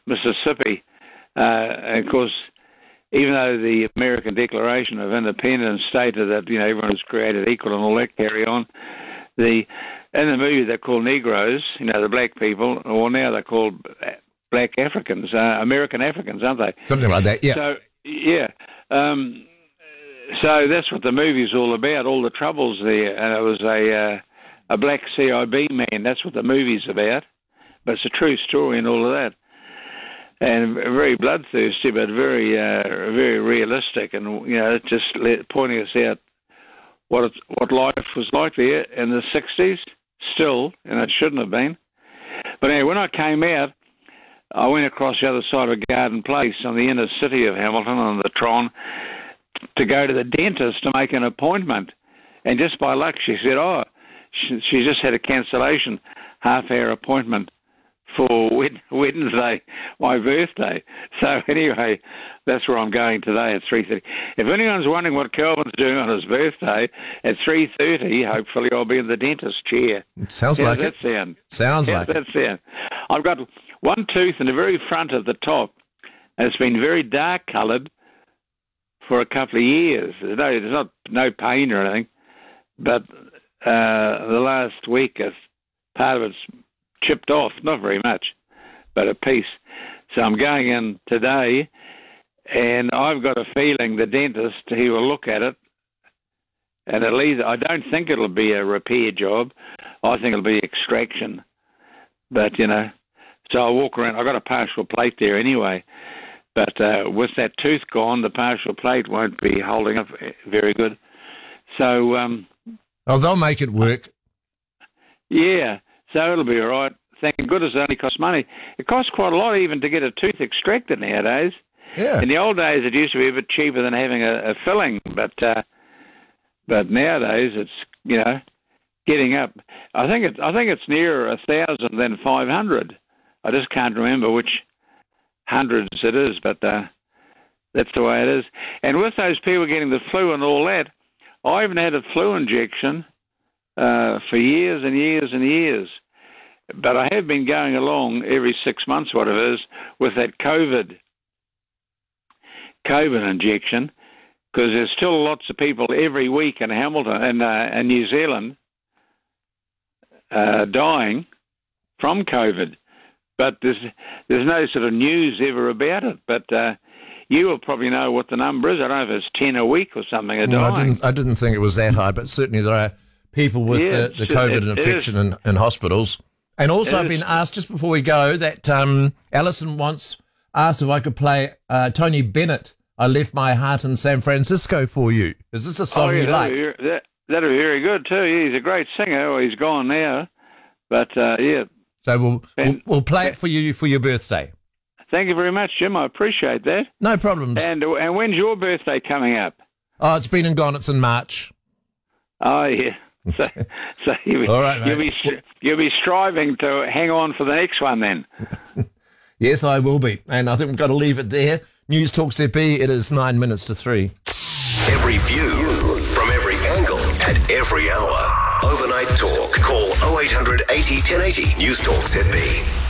Mississippi. And of course, even though the American Declaration of Independence stated that everyone was created equal and all that carry on, in the movie they're called Negroes, the black people, or now they're called black Africans, American Africans, aren't they? Something like that, yeah. So, yeah. So that's what the movie's all about, all the troubles there. And it was a black CIB man. That's what the movie's about. But it's a true story and all of that. And very bloodthirsty, but very, very realistic. And, just pointing us out what life was like there in the 60s still, and it shouldn't have been. But anyway, when I came out, I went across the other side of Garden Place on the inner city of Hamilton on the Tron to go to the dentist to make an appointment. And just by luck, she said, she just had a cancellation, half-hour appointment for Wednesday, my birthday. So anyway, that's where I'm going today at 3:30. If anyone's wondering what Kelvin's doing on his birthday, at 3:30, hopefully I'll be in the dentist's chair. It sounds like it. How's that sound? Sounds like it. How's that sound? I've got one tooth in the very front at the top, and it's been very dark-coloured for a couple of years. There's no pain or anything, but the last week, part of it's chipped off, not very much, but a piece. So I'm going in today, and I've got a feeling the dentist, he will look at it, and at least I don't think it'll be a repair job. I think it'll be extraction. But, so I'll walk around. I've got a partial plate there anyway. But with that tooth gone, the partial plate won't be holding up very good. So... they'll make it work. Yeah, so it'll be all right. Thank goodness it only costs money. It costs quite a lot even to get a tooth extracted nowadays. Yeah. In the old days, it used to be a bit cheaper than having a filling, but nowadays it's getting up. I think it's nearer 1,000 than 500. I just can't remember which hundreds it is, but that's the way it is. And with those people getting the flu and all that, I haven't had a flu injection for years and years and years. But I have been going along every 6 months, whatever it is, with that COVID injection, because there's still lots of people every week in Hamilton and New Zealand dying from COVID. But there's no sort of news ever about it. But you will probably know what the number is. I don't know if it's 10 a week or something are dying. I didn't think it was that high, but certainly there are people with the COVID infection in hospitals. And also I've been asked, just before we go, that Alison once asked if I could play Tony Bennett, I Left My Heart in San Francisco for you. Is this a song you like? That'd be very good too. He's a great singer. Well, he's gone now. But, yeah. So we'll play it for you for your birthday. Thank you very much, Jim. I appreciate that. No problems. And when's your birthday coming up? Oh, it's been and gone. It's in March. Oh, yeah. So All right, you'll be striving to hang on for the next one then. Yes, I will be. And I think we've got to leave it there. News Talk ZB, it is 9 minutes to 3. Every view from every angle at every hour. Overnight Talk. Call 0800 80 1080. News Talk ZB.